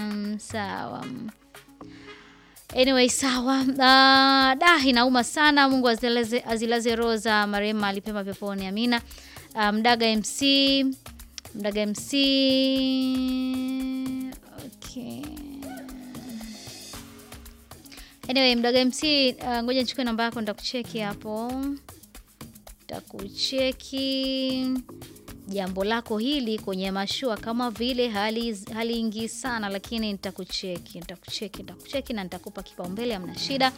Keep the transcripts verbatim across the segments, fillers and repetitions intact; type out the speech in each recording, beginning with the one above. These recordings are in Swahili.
Um, sawa. Anyway, sawa. Uh, da inauma sana. Mungu azilaze azilaze roho za marehemu alipema peponi. Amina. Uh, Mdaga M C, Mdaga M C. Okay. Anyway, Mdaga M C, uh, ngoja nichukue namba yako nitakucheki hapo. Nitakucheki jambo lako hili kwenye mashua kama vile hali hali ingi sana, lakini nitakucheki, nitakucheki, nitakucheki na nitakupa kipaumbele, hamna shida.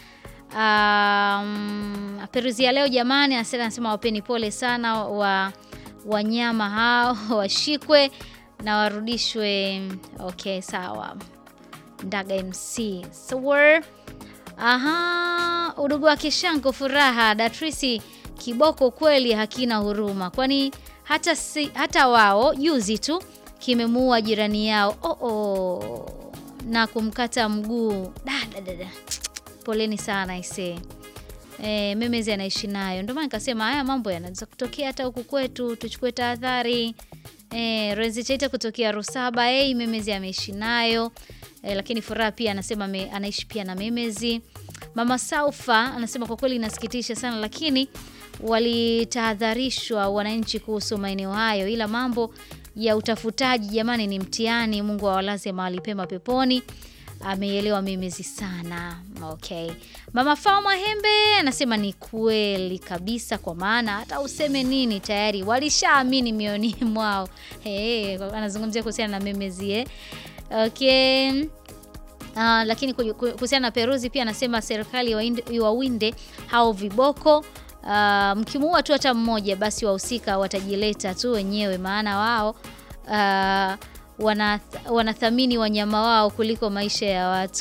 Um, Peruzi ya leo jamani, anasema anasema wapeni pole sana wa wanyama hao washikwe na warudishwe. Okay, sawa. Ndaga M C. So we're aha, udugu wa Kishango furaha, Datrisi kiboko kweli hakina huruma. Kwani hata si, hata wao juzi tu kimemuua jirani yao. Oh oh. Na kumkata mguu. Da da da da. Poleni sana ise. Eh, Memezi anaishi nayo. Ndio maana nikasema haya mambo yanaweza kutokea hata huku kwetu, tuchukue tahadhari. Eh, Renzi Chaita kutokea Rusaba, eh hey, Memezi ameishi nayo. Eh, lakini Furaha pia anasema me, anaishi pia na Memezi. Mama Saufa anasema kwa kweli inasikitisha sana, lakini walitahadharishwa wananchi kuhusu maeneo hayo, ila mambo ya utafutaji jamani ni mtihani. Mungu awalaze mahali pema peponi. Ameelewa Memezi sana. Okay. Mama Fauma Hembe anasema ni kweli kabisa, kwa maana hata useme nini tayari walishaamini mioni mwao. Eh, hey, anazungumzia kuhusiana na Memezi eh. Okay. Uh, lakini kuhusiana na Peruzi pia anasema serikali iwawinde hao viboko. Uh, mkimuua tu hata mmoja basi wahusika watajileta tu wenyewe, maana wao uh, wanath, wanathamini wanyama wao kuliko maisha ya watu.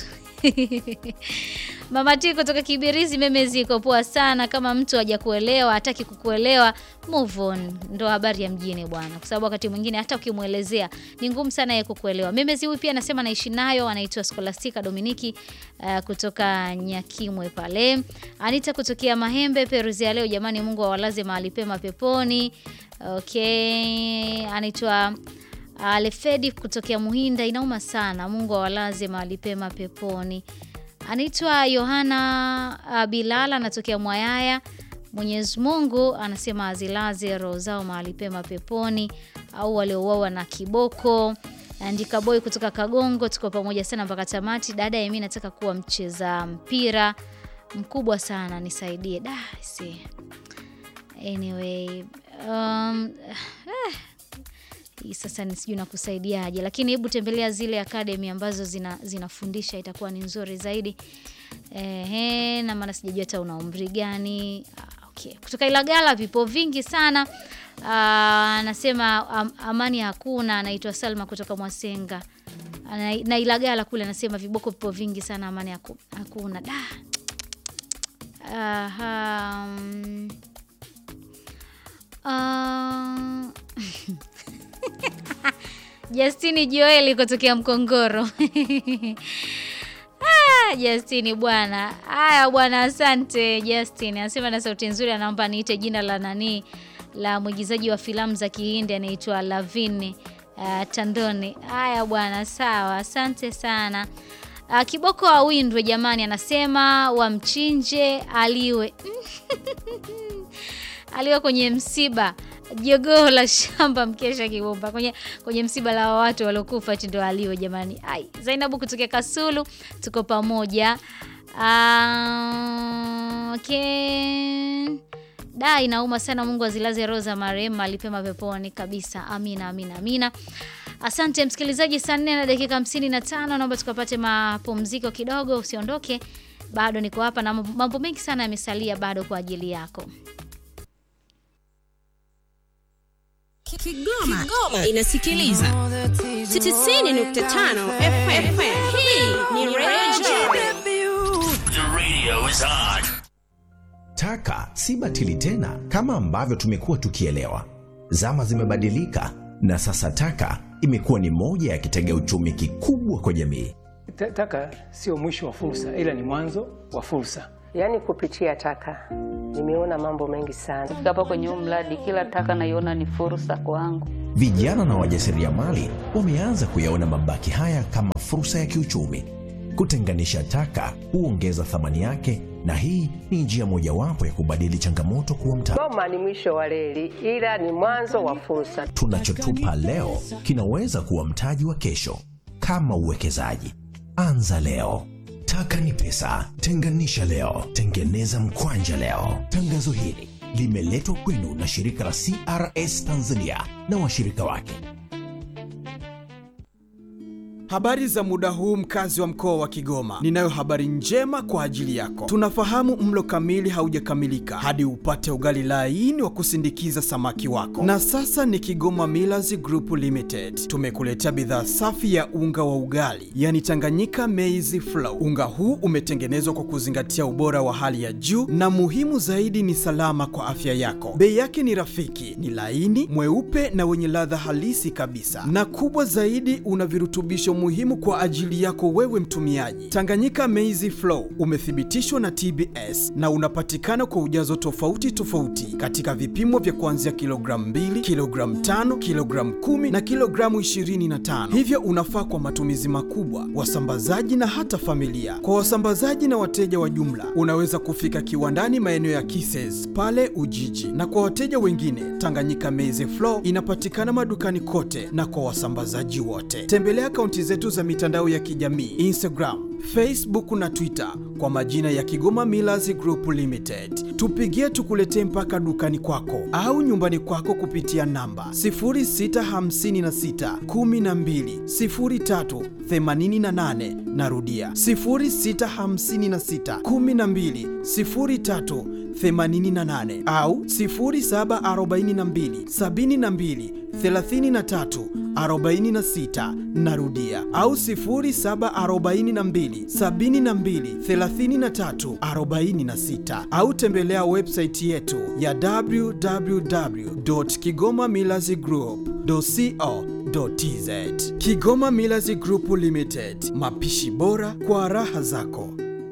Mama Tiko kutoka Kibirizi, Memezi iko poa sana. Kama mtu hajakuelewa, hataki kukuelewa, move on. Ndio habari ya mjini bwana. Kwa sababu wakati mwingine hata ukimuelezea ni ngumu sana yeye kukuelewa. Memezi huyu pia anasema naishi nayo, anaitwa Scholastica Dominiki uh, kutoka Nyakimwe pale. Anita kutokea Mahembe, Peruzi ya leo jamani, Mungu awalaze mahali pema peponi. Okay, anaitwa Alefedi kutokea Muhinda, inauma sana, Mungu awalaze mahali pema peponi. Anaitwa Yohana Bilala anatokea Mwayaya, Mwenyezi Mungu anasema azilaze roho zao mahali pema peponi, au waliouawa na kiboko. Andika boy kutoka Kagongo, tuko pamoja sana mpaka tamati. Dada mimi nataka kuwa mcheza mpira mkubwa sana, nisaidie. Da, see. Anyway, um eh. Sasa nisijui na kusaidiaje, lakini hebu tembelea zile academy ambazo zina zinafundisha, itakuwa ni nzuri zaidi. Ehe, na maana sijajua hata una umri gani. Okay, kutoka Ilagala vipo vingi sana. Anasema am, amani hakuna. Anaitwa Salma kutoka Mwasenga na, na Ilagala kule, anasema viboko vipo vingi sana, amani hakuna. Da. Aha. Um, Justini Joeli kutokea Mkongoro. Ah, Justini bwana. Haya bwana, asante Justini. Anasema na sauti nzuri, anaomba niite jina la nani la mwigizaji wa filamu za Kihindi anaitwa Lavini uh, Tandoni. Haya bwana, sawa. Asante sana. Uh, Kiboko wa Windwe jamani, anasema wamchinje aliwe. Aliwa kwenye msiba jogoo la shamba mkesha kibomba kwenye kwenye msiba la watu waliokufa ati ndo aliwe jamani. Ai, Zainabu kutokea Kasulu, tuko pamoja. Ah, okay. Da, inauma sana, Mungu azilaze roho za marehemu alipema peponi kabisa. Amina, amina, amina. Asante msikilizaji, saa nne na dakika hamsini na tano, naomba tukapate mapumziko kidogo, usiondoke. Bado niko hapa na mambo mengi sana yamesalia bado kwa ajili yako. Kigoma, Kigoma inasikiliza tisini nukta tano F M. Hii ni Radio. The radio is on. Taka si batili tena kama ambavyo tumekuwa tukielewa. Zama zimebadilika na sasa taka imekuwa ni moja ya kitega uchumi kikubwa kwa jamii. Taka sio mwisho wa fursa, ila ni mwanzo wa fursa. Yaani kupitia taka nimeona mambo mengi sana. Kufika hapa kwenye huu mradi, kila taka naiona ni fursa kwangu. Vijana na wajasiriamali wameanza kuyaona mabaki haya kama fursa ya kiuchumi. Kutenganisha taka huongeza thamani yake, na hii ni njia mojawapo ya kubadili changamoto kuwa mtaji. Goma ni mwisho wa reli, ila ni mwanzo wa fursa. Tunachotupa leo kinaweza kuwa mtaji wa kesho. Kama uwekezaji, anza leo. Taka ni pesa, tenganisha leo, tengeneza mkwanja leo. Tangazo hili limeletwa kwenu na shirika la C R S Tanzania na washirika wake. Habari za muda huu, mkazi wa mkoa wa Kigoma. Ninayo habari njema kwa ajili yako. Tunafahamu mlo kamili haujakamilika hadi upate ugali laini wa kusindikiza samaki wako. Na sasa ni Kigoma Millers Group Limited tumekuletea bidhaa safi ya unga wa ugali, yani Tanganyika Maize Flour. Unga huu umetengenezwa kwa kuzingatia ubora wa hali ya juu, na muhimu zaidi ni salama kwa afya yako. Bei yake ni rafiki, ni laini, mweupe na wenye ladha halisi kabisa. Na kubwa zaidi, una virutubisho muhimu kwa ajili yako wewe mtumiaji. Tanganyika Maize Flour umethibitishwa na T B S na unapatikana kwa ujazo tofauti tofauti katika vipimo vya kuanzia kilogramu mbili, kilogramu tano, kilogramu kumi na kilogramu ishirini na tano. Hivyo unafaa kwa matumizi makubwa, wasambazaji na hata familia. Kwa wasambazaji na wateja wa jumla, unaweza kufika kiwandani maeneo ya Kises pale Ujiji, na kwa wateja wengine, Tanganyika Maize Flour inapatikana madukani kote na kwa wasambazaji wote. Tembelea akaunti zetu za mitandao ya kijamii Instagram, Facebook na Twitter kwa majina ya Kigoma Millers Group Limited. Tupigie tukuletee mpaka dukani kwako au nyumbani kwako kupitia namba sifuri sita hamsini na sita, kumi na mbili, sifuri tatu, themanini na nane. Narudia sifuri sita hamsini na sita, kumi na mbili, sifuri tatu, themanini na nane au sifuri saba arobaini na mbili, sabini na mbili, thelathini na tatu, arobaini na sita. Narudia au sifuri saba arobaini na mbili, sabini na mbili, thelathini na tatu, arobaini na sita, au tembelea website yetu ya w w w dot kigoma millers group dot co dot t z. Kigoma Millers Group Limited, mapishi bora kwa raha zako.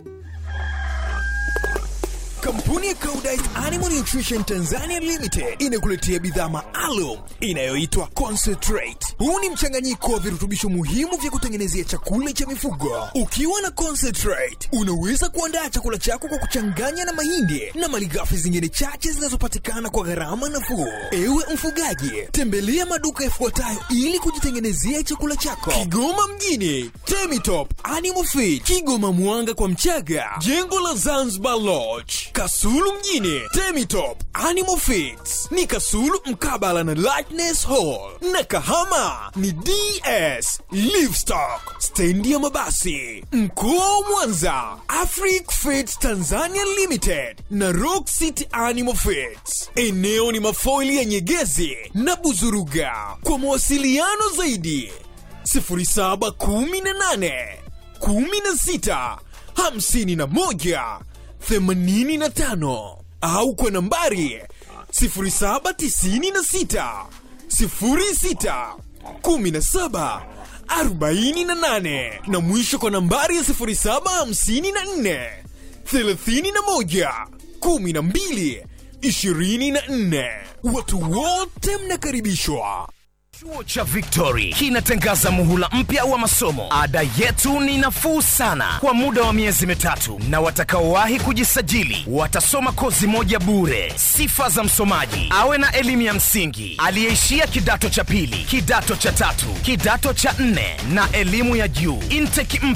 Kampuni ya Koudijt Animal Nutrition Tanzania Limited inakuletea bidhaa maalum inayoitwa Concentrate. Huu ni mchanganyiko wa virutubisho muhimu vya kutengenezea chakula cha mifugo. Ukiwa na Concentrate, unaweza kuandaa chakula chako kwa kuchanganya na mahindi na malighafi zingine chache zinazopatikana kwa gharama nafuu. Ewe mfugaji, tembelea maduka yafuatayo ili kujitengenezea chakula chako: Kigoma mjini, Temitop Animal Feed, Kigoma Mwanga kwa Mchaga, jengo la Zanzibar Lodge. Kasulu mjini, Temitop Animal Feeds ni Kasulu mkabala na Lightness Hall, na Kahama ni D S Livestock, stendi ya mabasi. Mkoa wa Mwanza, Afric Feeds Tanzania Limited na Rock City Animal Feeds. Eneo ni mafoili ya Nyegezi na Buzuruga. Kwa mawasiliano zaidi sifuri saba kumi na nane, kumi na sita, hamsini na moja, themanini na tano au kwa nambari sifuri saba tisini na sita, sifuri sita, kumi na saba, arobaini na nane, na mwisho kwa nambari ya sifuri saba hamsini na nne, thelathini na moja, kumi na mbili, ishirini na nne. Watu wote mnakaribishwa. Chuo cha Victory kinatangaza muhula mpya wa masomo. Ada yetu ni nafuu sana kwa muda wa miezi mitatu, na watakaowahi kujisajili watasoma kozi moja bure. Sifa za msomaji: awe na elimu ya msingi, aliyeishia kidato cha pili, kidato cha tatu, kidato cha nne na elimu ya juu. Intake